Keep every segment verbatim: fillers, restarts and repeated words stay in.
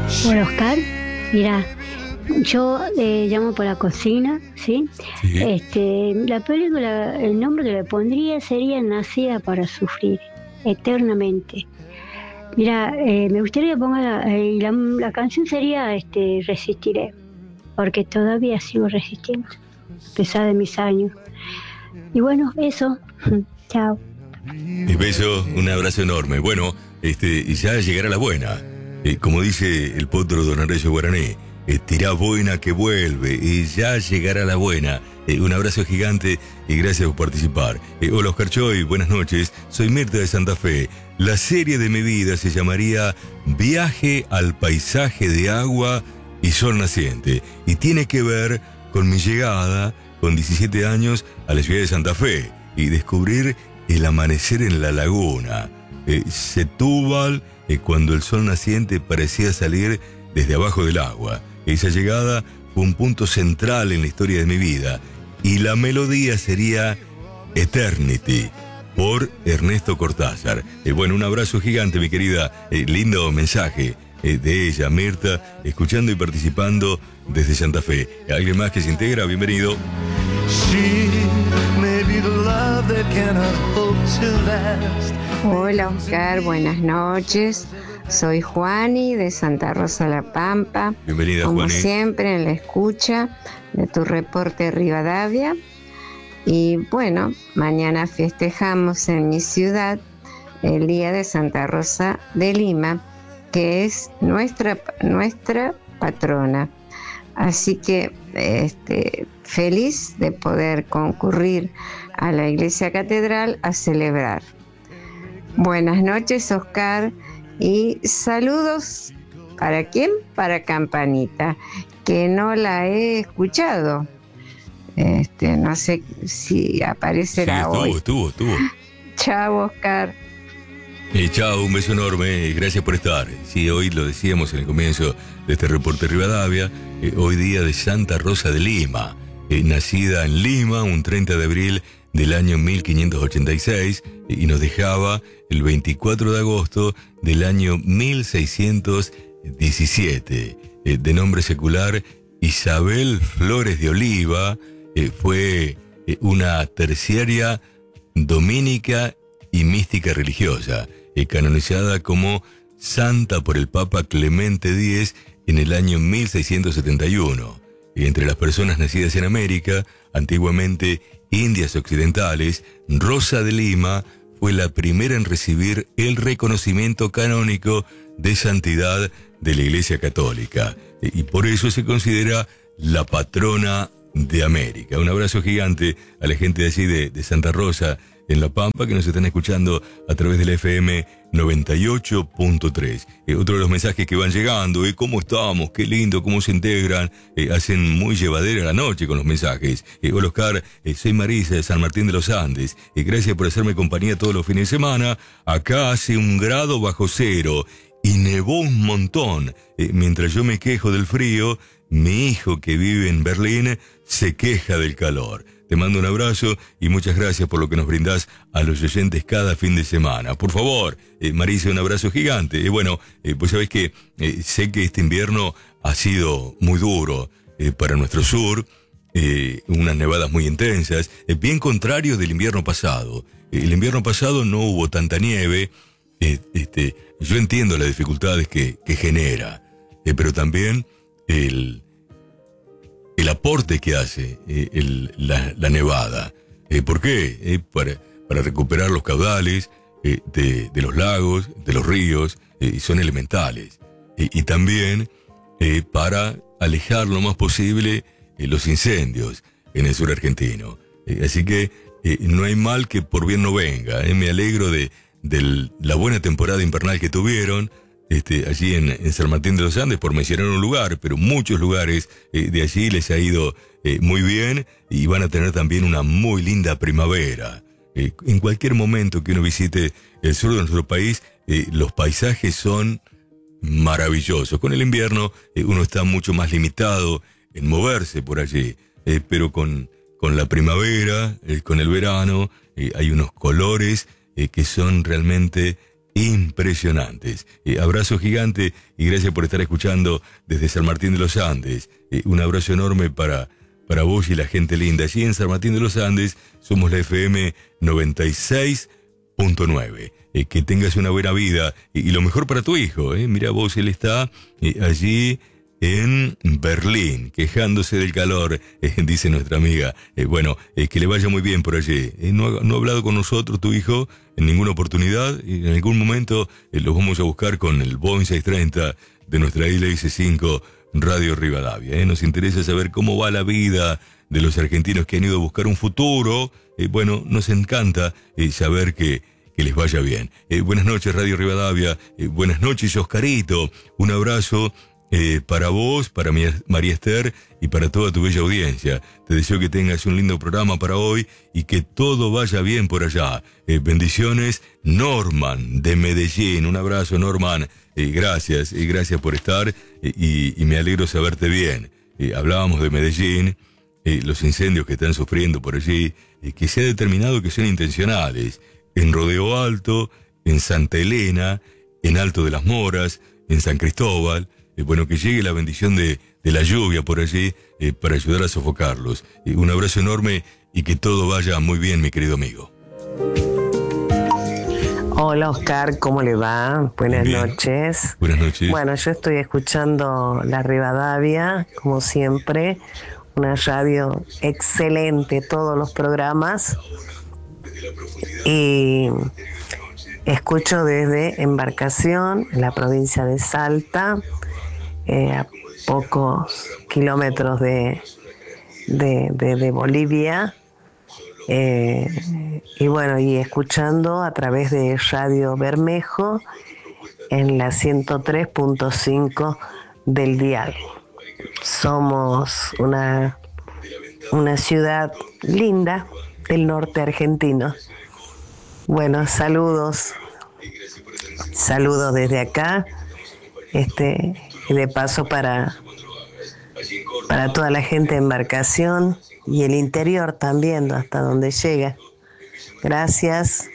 Hola Oscar, mira, yo eh, llamo por la cocina, ¿sí? Sí. Este, la película, el nombre que le pondría sería Nacida para Sufrir, eternamente. Mira, eh, me gustaría que ponga la, eh, la, la canción sería este, Resistiré, porque todavía sigo resistiendo, a pesar de mis años. Y bueno, eso, chao. Y beso, un abrazo enorme. Bueno, este, ya llegará la buena. Eh, como dice el potro don Arello Guaraní, eh, tirá buena que vuelve, y ya llegará la buena. Eh, un abrazo gigante y gracias por participar. Eh, hola Oscar Choy, buenas noches. Soy Mirta de Santa Fe. La serie de mi vida se llamaría Viaje al paisaje de agua y sol naciente. Y tiene que ver con mi llegada, con diecisiete años, a la ciudad de Santa Fe y descubrir el amanecer en la laguna. Eh, Setúbal, eh, cuando el sol naciente parecía salir desde abajo del agua. Esa llegada fue un punto central en la historia de mi vida. Y la melodía sería Eternity, por Ernesto Cortázar. Eh, bueno, un abrazo gigante, mi querida. Eh, lindo mensaje eh, de ella, Mirta, escuchando y participando desde Santa Fe. ¿Alguien más que se integra? Bienvenido. Hola Oscar, buenas noches. Soy Juani de Santa Rosa La Pampa. Bienvenida, Como Juani. siempre en la escucha de tu reporte Rivadavia. Y bueno, mañana festejamos en mi ciudad el Día de Santa Rosa de Lima, que es nuestra, nuestra patrona. Así que este, feliz de poder concurrir a la Iglesia Catedral a celebrar. Buenas noches, Oscar, y saludos. ¿Para quién? Para Campanita, que no la he escuchado. Este, no sé si aparecerá sí, estuvo, hoy. estuvo, estuvo. Chao, Oscar. Eh, chao, un beso enorme, gracias por estar. Sí, hoy lo decíamos en el comienzo de este reporte Rivadavia, eh, hoy día de Santa Rosa de Lima, eh, nacida en Lima un treinta de abril del año mil quinientos ochenta y seis eh, y nos dejaba el veinticuatro de agosto del año mil seiscientos diecisiete. Eh, de nombre secular Isabel Flores de Oliva, eh, fue eh, una terciaria dominica y mística religiosa, eh, canonizada como santa por el Papa Clemente X en el año mil seiscientos setenta y uno. Y entre las personas nacidas en América, antiguamente Indias Occidentales, Rosa de Lima fue la primera en recibir el reconocimiento canónico de santidad de la Iglesia Católica, eh, y por eso se considera la patrona de América. Un abrazo gigante a la gente de allí de, de Santa Rosa, en La Pampa, que nos están escuchando a través de la F M noventa y ocho punto tres. Eh, otro de los mensajes que van llegando, eh, ¿cómo estamos? Qué lindo, cómo se integran, eh, hacen muy llevadera la noche con los mensajes. Eh, hola Oscar, eh, soy Marisa de San Martín de los Andes, eh, gracias por hacerme compañía todos los fines de semana. Acá hace un grado bajo cero y nevó un montón. Eh, mientras yo me quejo del frío, mi hijo que vive en Berlín se queja del calor. Te mando un abrazo y muchas gracias por lo que nos brindás a los oyentes cada fin de semana. Por favor, eh, Marisa, un abrazo gigante. Y eh, bueno, eh, pues sabés que eh, sé que este invierno ha sido muy duro eh, para nuestro sur, eh, unas nevadas muy intensas, eh, bien contrario del invierno pasado. Eh, el invierno pasado no hubo tanta nieve. Eh, este, yo entiendo las dificultades que, que genera, eh, pero también el... el aporte que hace eh, el, la, la nevada. Eh, ¿Por qué? Eh, para, para recuperar los caudales eh, de, de los lagos, de los ríos, eh, y son elementales. Eh, y también eh, para alejar lo más posible eh, los incendios en el sur argentino. Eh, así que eh, no hay mal que por bien no venga. Eh. Me alegro de, de la buena temporada invernal que tuvieron, Este, allí en, en San Martín de los Andes, por mencionar un lugar, pero muchos lugares eh, de allí les ha ido eh, muy bien y van a tener también una muy linda primavera. Eh, en cualquier momento que uno visite el sur de nuestro país, eh, los paisajes son maravillosos. Con el invierno eh, uno está mucho más limitado en moverse por allí, eh, pero con, con la primavera, eh, con el verano, eh, hay unos colores eh, que son realmente impresionantes. Eh, abrazo gigante y gracias por estar escuchando desde San Martín de los Andes. Eh, un abrazo enorme para, para vos y la gente linda. Allí en San Martín de los Andes somos la F M noventa y seis punto nueve. Eh, que tengas una buena vida y, y lo mejor para tu hijo. Eh. Mira vos, él está eh, allí en Berlín, quejándose del calor, eh, dice nuestra amiga. Eh, bueno, eh, que le vaya muy bien por allí. Eh, no, ha, no ha hablado con nosotros tu hijo en ninguna oportunidad. Y en algún momento eh, los vamos a buscar con el Boeing seiscientos treinta de nuestra isla I C cinco Radio Rivadavia. Eh. Nos interesa saber cómo va la vida de los argentinos que han ido a buscar un futuro. Eh, bueno, nos encanta eh, saber que Que les vaya bien. Eh, buenas noches, Radio Rivadavia. Eh, buenas noches, Oscarito. Un abrazo eh, para vos, para mi, María Esther y para toda tu bella audiencia. Te deseo que tengas un lindo programa para hoy y que todo vaya bien por allá. Eh, bendiciones, Norman de Medellín. Un abrazo, Norman. Eh, gracias, eh, gracias por estar eh, y, y me alegro saberte bien. Eh, hablábamos de Medellín, eh, los incendios que están sufriendo por allí, eh, que se ha determinado que son intencionales. En Rodeo Alto, en Santa Elena, en Alto de las Moras, en San Cristóbal. Eh, bueno, que llegue la bendición de, de la lluvia por allí eh, para ayudar a sofocarlos. Eh, un abrazo enorme y que todo vaya muy bien, mi querido amigo. Hola, Oscar, ¿cómo le va? Buenas bien. noches. Buenas noches. Bueno, yo estoy escuchando la Rivadavia, como siempre. Una radio excelente, todos los programas. Y escucho desde Embarcación, en la provincia de Salta, eh, a pocos kilómetros de, de, de, de Bolivia, eh, y bueno, y escuchando a través de Radio Bermejo en la ciento tres punto cinco del dial. Somos una, una ciudad linda del norte argentino. Bueno, saludos, saludos desde acá, este, y de paso para, para toda la gente de Embarcación y el interior también, hasta donde llega. Gracias.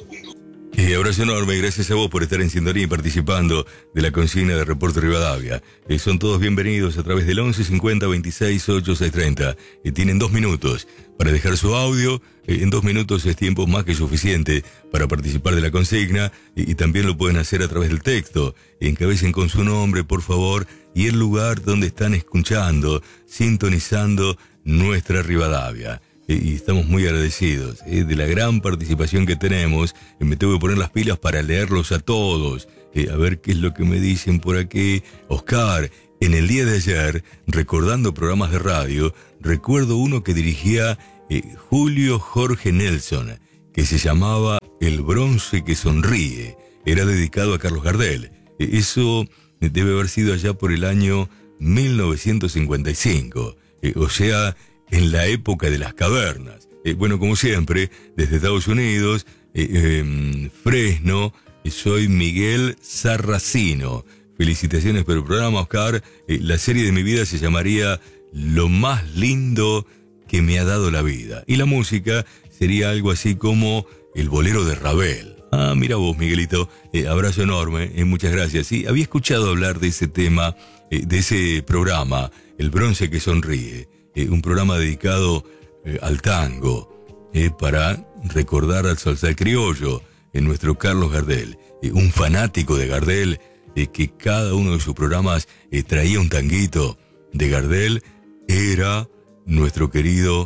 Y abrazo enorme, gracias a vos por estar en sintonía y participando de la consigna de Reporte Rivadavia. Eh, son todos bienvenidos a través del once cincuenta veintiséis ochenta y seis treinta. Eh, tienen dos minutos para dejar su audio. Eh, en dos minutos es tiempo más que suficiente para participar de la consigna y, y también lo pueden hacer a través del texto. Encabecen con su nombre, por favor, y el lugar donde están escuchando, sintonizando nuestra Rivadavia. Y estamos muy agradecidos eh, de la gran participación que tenemos. Eh, me tengo que poner las pilas para leerlos a todos. Eh, a ver qué es lo que me dicen por aquí. Oscar, en el día de ayer, recordando programas de radio, recuerdo uno que dirigía eh, Julio Jorge Nelson, que se llamaba El bronce que sonríe. Era dedicado a Carlos Gardel. Eh, eso debe haber sido allá por el año mil novecientos cincuenta y cinco. Eh, o sea, en la época de las cavernas. Eh, bueno, como siempre, desde Estados Unidos, eh, eh, Fresno, eh, soy Miguel Sarracino. Felicitaciones por el programa, Oscar. Eh, la serie de mi vida se llamaría Lo más lindo que me ha dado la vida. Y la música sería algo así como El bolero de Ravel. Ah, mira vos, Miguelito. Eh, abrazo enorme. Eh, muchas gracias. Sí, había escuchado hablar de ese tema, eh, de ese programa, El bronce que sonríe. Eh, un programa dedicado eh, al tango, eh, para recordar al Salsa criollo, eh, nuestro Carlos Gardel, eh, un fanático de Gardel, eh, que cada uno de sus programas eh, traía un tanguito de Gardel, era nuestro querido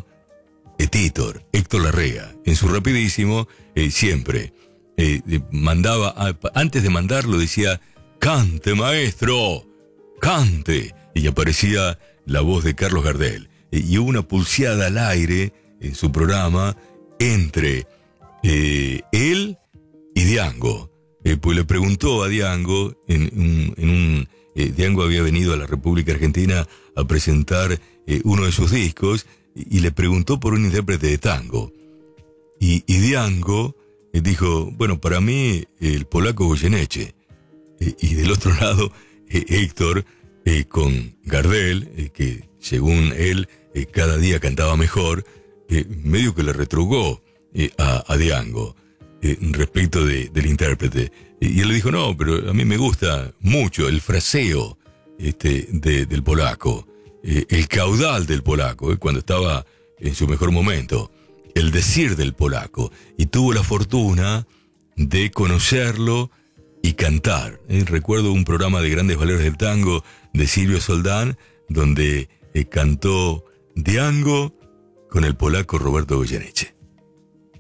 Héctor, Héctor Larrea. En su rapidísimo, eh, siempre eh, mandaba, a, antes de mandarlo decía, cante maestro, cante, y aparecía la voz de Carlos Gardel. Y hubo una pulseada al aire en su programa entre eh, él y Diango. Eh, pues le preguntó a Diango, en un, en un eh, Diango había venido a la República Argentina a presentar eh, uno de sus discos y, y le preguntó por un intérprete de tango. Y, y Diango eh, dijo, bueno, para mí el polaco Goyeneche. Eh, y del otro lado, eh, Héctor eh, con Gardel, eh, que según él, eh, cada día cantaba mejor, eh, medio que le retrugó eh, a, a Diango eh, respecto de, del intérprete. Y él le dijo, no, pero a mí me gusta mucho el fraseo este, de, del polaco, eh, el caudal del polaco, eh, cuando estaba en su mejor momento, el decir del polaco. Y tuvo la fortuna de conocerlo y cantar. Eh, recuerdo un programa de Grandes Valores del Tango de Silvio Soldán, donde eh, cantó Diango con el polaco Roberto Goyeneche.